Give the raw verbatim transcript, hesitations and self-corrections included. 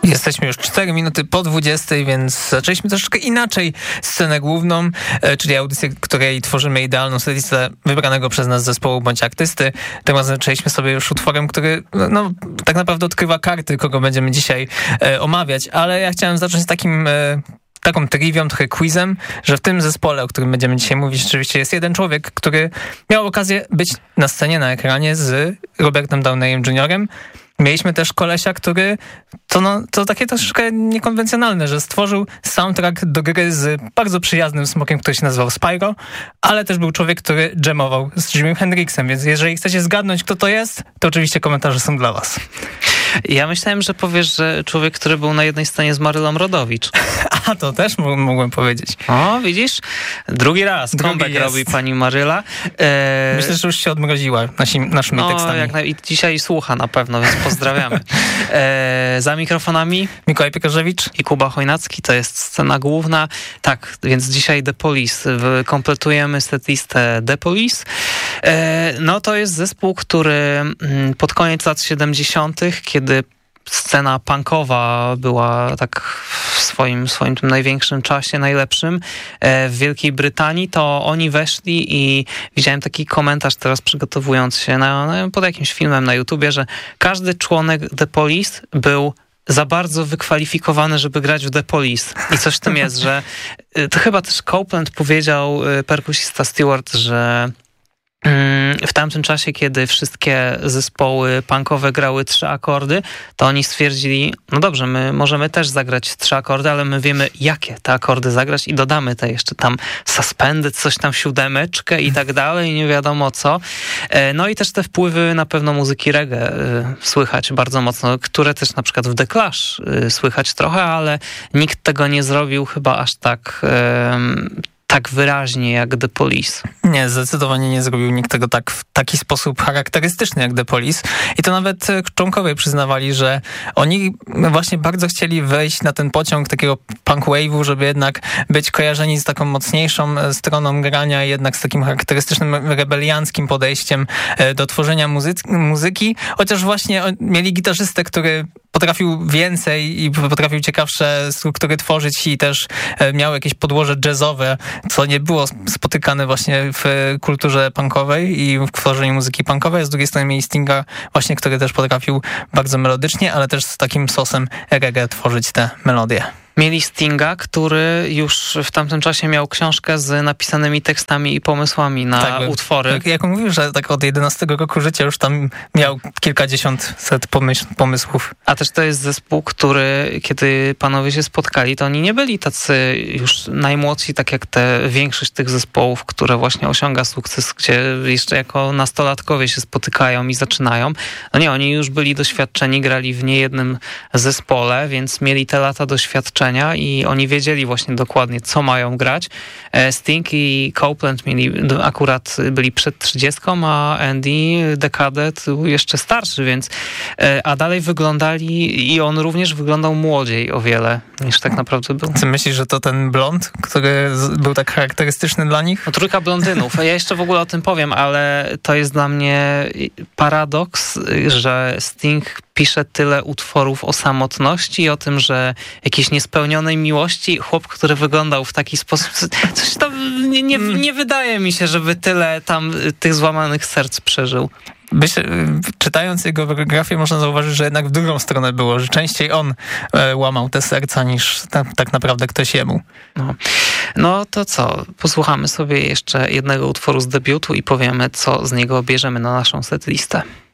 Jesteśmy już cztery minuty po dwudziestej, więc zaczęliśmy troszeczkę inaczej scenę główną, czyli audycję, której tworzymy idealną setistę wybranego przez nas zespołu bądź artysty. Tym razem zaczęliśmy sobie już utworem, który no, tak naprawdę odkrywa karty, kogo będziemy dzisiaj e, omawiać, ale ja chciałem zacząć z takim... E, taką trivią, trochę quizem, że w tym zespole, o którym będziemy dzisiaj mówić, rzeczywiście jest jeden człowiek, który miał okazję być na scenie, na ekranie z Robertem Downeyem juniorem. Mieliśmy też kolesia, który, to, no, to takie troszeczkę niekonwencjonalne, że stworzył soundtrack do gry z bardzo przyjaznym smokiem, który się nazywał Spyro, ale też był człowiek, który jamował z Jimim Hendrixem, więc jeżeli chcecie zgadnąć, kto to jest, to oczywiście komentarze są dla was. Ja myślałem, że powiesz, że człowiek, który był na jednej scenie z Marylą Rodowicz. A, to też mógłbym powiedzieć. O, widzisz? Drugi raz comeback robi pani Maryla. E... Myślę, że już się odmroziła nasimi, naszymi no, tekstami. Jak na... I dzisiaj słucha na pewno, więc pozdrawiamy. E... Za mikrofonami Mikołaj Piekarzewicz i Kuba Chojnacki. To jest scena główna. Tak, więc dzisiaj The Police. Kompletujemy setlistę The Police. E... No to jest zespół, który pod koniec lat siedemdziesiątych, kiedy scena punkowa była tak w swoim, swoim tym największym czasie, najlepszym w Wielkiej Brytanii, to oni weszli i widziałem taki komentarz teraz przygotowując się na, na, pod jakimś filmem na YouTubie, że każdy członek The Police był za bardzo wykwalifikowany, żeby grać w The Police. I coś w tym jest, że to chyba też Copeland powiedział, perkusista Stewart, że w tamtym czasie, kiedy wszystkie zespoły punkowe grały trzy akordy, to oni stwierdzili, no dobrze, my możemy też zagrać trzy akordy, ale my wiemy, jakie te akordy zagrać i dodamy te jeszcze tam suspendy, coś tam siódemeczkę i tak dalej, nie wiadomo co. No i też te wpływy na pewno muzyki reggae słychać bardzo mocno, które też na przykład w The Clash słychać trochę, ale nikt tego nie zrobił chyba aż tak... tak wyraźnie jak The Police. Nie, zdecydowanie nie zrobił nikt tego tak w taki sposób charakterystyczny jak The Police. I to nawet członkowie przyznawali, że oni właśnie bardzo chcieli wejść na ten pociąg takiego punk wave'u, żeby jednak być kojarzeni z taką mocniejszą stroną grania, jednak z takim charakterystycznym rebelianckim podejściem do tworzenia muzy- muzyki. Chociaż właśnie mieli gitarzystę, który potrafił więcej i potrafił ciekawsze struktury tworzyć i też miał jakieś podłoże jazzowe, co nie było spotykane właśnie w kulturze punkowej i w tworzeniu muzyki punkowej. Z drugiej strony mieli Stinga właśnie, który też potrafił bardzo melodycznie, ale też z takim sosem reggae tworzyć te melodie. Mieli Stinga, który już w tamtym czasie miał książkę z napisanymi tekstami i pomysłami na tak, utwory. Jak, jak mówił, że tak od jedenastego roku życia już tam miał kilkadziesiąt set pomysł, pomysłów. A też to jest zespół, który kiedy panowie się spotkali, to oni nie byli tacy już najmłodsi, tak jak te większość tych zespołów, które właśnie osiąga sukces, gdzie jeszcze jako nastolatkowie się spotykają i zaczynają. No nie, oni już byli doświadczeni, grali w niejednym zespole, więc mieli te lata doświadczenia i oni wiedzieli właśnie dokładnie, co mają grać. Sting i Copeland mieli, akurat byli przed trzydziestką, a Andy dekadę był jeszcze starszy, więc a dalej wyglądali i on również wyglądał młodziej o wiele niż tak naprawdę był. Ty myślisz, że to ten blond, który był tak charakterystyczny dla nich? No, trójka blondynów. Ja jeszcze w ogóle o tym powiem, ale to jest dla mnie paradoks, że Sting pisze tyle utworów o samotności i o tym, że jakiejś niespełnionej miłości, chłop, który wyglądał w taki sposób, coś tam nie, nie, nie wydaje mi się, żeby tyle tam tych złamanych serc przeżył. Myślę, czytając jego biografię można zauważyć, że jednak w drugą stronę było, że częściej on e, łamał te serca niż ta, tak naprawdę ktoś jemu. No. no to co? Posłuchamy sobie jeszcze jednego utworu z debiutu i powiemy, co z niego bierzemy na naszą setlistę.